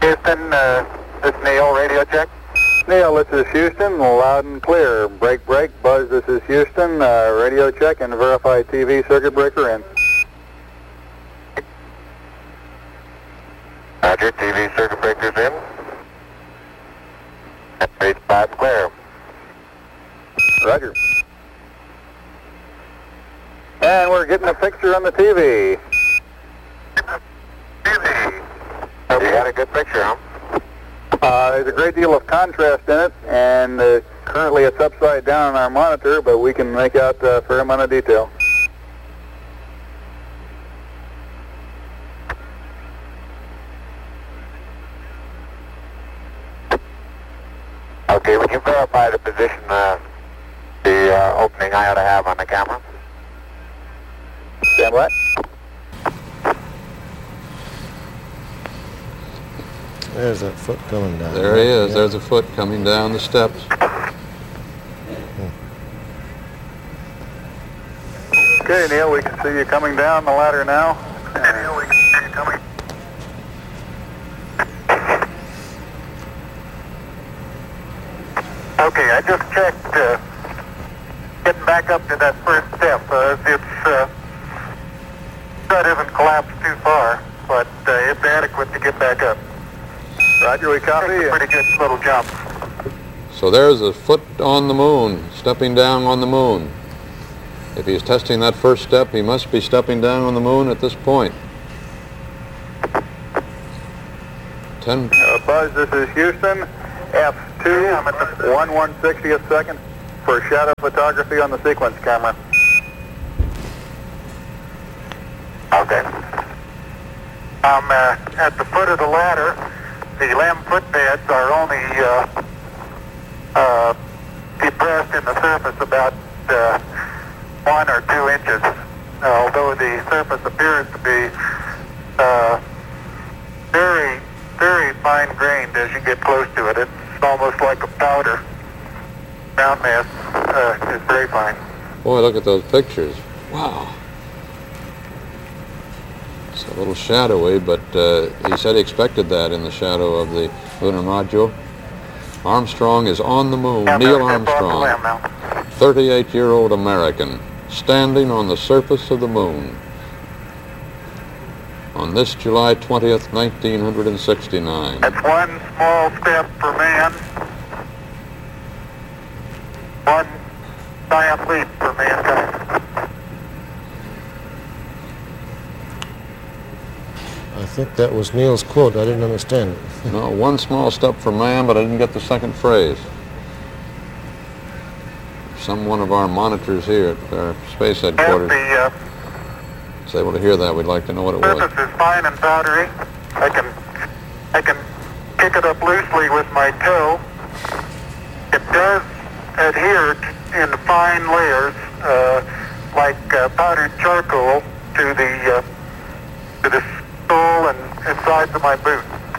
Houston, this is Neil, radio check. Neil, this is Houston, loud and clear. Break. Buzz, this is Houston, radio check and verify TV circuit breaker in. Roger, TV circuit breakers in. Base 5 clear. Roger. And we're getting a picture on the TV. You got a good picture, huh? There's a great deal of contrast in it, and currently it's upside down on our monitor, but we can make out a fair amount of detail. Okay, would you verify the position, the opening I ought to have on the camera? Stand by. There's that foot coming down. There he is. Yeah. There's a foot coming down the steps. Okay, Neil, we can see you coming down the ladder now. Neil, we can see you coming. Okay, I just checked getting back up to that first step. That isn't collapsed too far, but it's adequate to get back up. Roger, we copy. It's a pretty good little jump. So there's a foot on the moon, stepping down on the moon. If he's testing that first step, he must be stepping down on the moon at this point. 10. Buzz, this is Houston. F2, 1/160th second for shadow photography on the sequence camera. Okay. I'm at the foot of the ladder. The LEM footpads are only depressed in the surface about 1 or 2 inches, although the surface appears to be very, very fine-grained as you get close to it. It's almost like a powder. Ground mass is very fine. Boy, look at those pictures. Wow. It's a little shadowy, but he said he expected that in the shadow of the lunar module. Armstrong is on the moon. Neil Armstrong, 38-year-old American, standing on the surface of the moon on this July 20th, 1969. That's one small step for man, one giant leap for mankind. I think that was Neil's quote. I didn't understand it. No, one small step for man, but I didn't get the second phrase. One of our monitors here at our space headquarters is able to hear that. We'd like to know what it was. The surface is fine and powdery. I can kick it up loosely with my toe. It does adhere in fine layers, like powdered charcoal, to the sole and sides of my boot.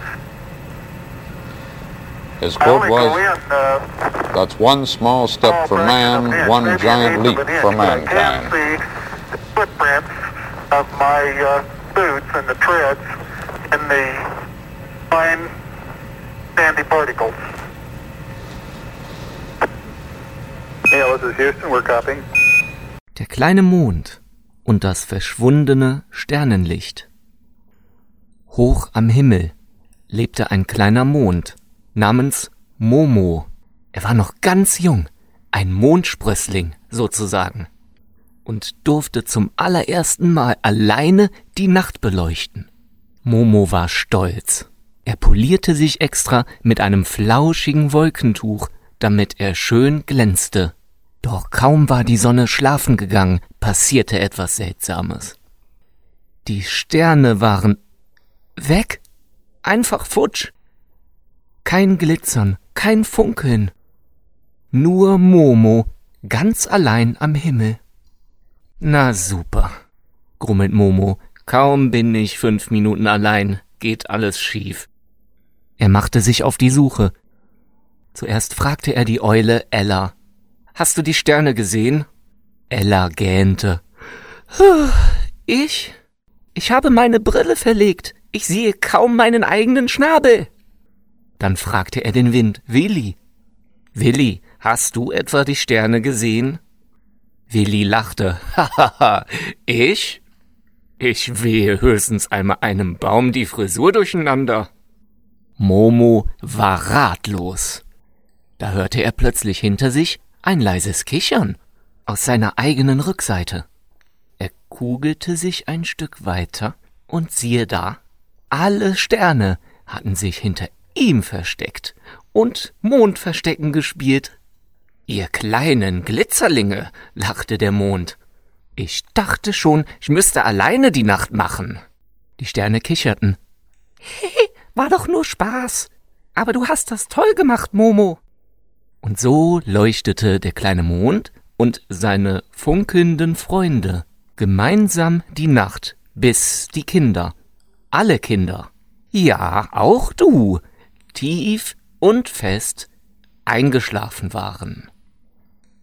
His quote was, that's one small step for man, one giant leap for mankind. I can see the footprints of my boots and the treads in the fine sandy particles. Neil, this is Houston, we're copying. Der kleine Mond und das verschwundene Sternenlicht. Hoch am Himmel lebte ein kleiner Mond namens Momo. Er war noch ganz jung, ein Mondsprössling sozusagen, und durfte zum allerersten Mal alleine die Nacht beleuchten. Momo war stolz. Er polierte sich extra mit einem flauschigen Wolkentuch, damit er schön glänzte. Doch kaum war die Sonne schlafen gegangen, passierte etwas Seltsames. Die Sterne waren weg, einfach futsch. Kein Glitzern, kein Funkeln. Nur Momo, ganz allein am Himmel. Na super, grummelt Momo. Kaum bin ich 5 Minuten allein, geht alles schief. Er machte sich auf die Suche. Zuerst fragte er die Eule Ella. Hast du die Sterne gesehen? Ella gähnte. Ich? Ich habe meine Brille verlegt. Ich sehe kaum meinen eigenen Schnabel. Dann fragte er den Wind: Willi, Willi, hast du etwa die Sterne gesehen? Willi lachte: Hahaha, ich? Ich wehe höchstens einmal einem Baum die Frisur durcheinander. Momo war ratlos. Da hörte er plötzlich hinter sich ein leises Kichern aus seiner eigenen Rückseite. Er kugelte sich ein Stück weiter und siehe da, alle Sterne hatten sich hinter ihm versteckt und Mondverstecken gespielt. »Ihr kleinen Glitzerlinge«, lachte der Mond. »Ich dachte schon, ich müsste alleine die Nacht machen.« Die Sterne kicherten. »Hehe, war doch nur Spaß. Aber du hast das toll gemacht, Momo.« Und so leuchtete der kleine Mond und seine funkelnden Freunde gemeinsam die Nacht, bis die Kinder, alle Kinder, ja, auch du, tief und fest eingeschlafen waren.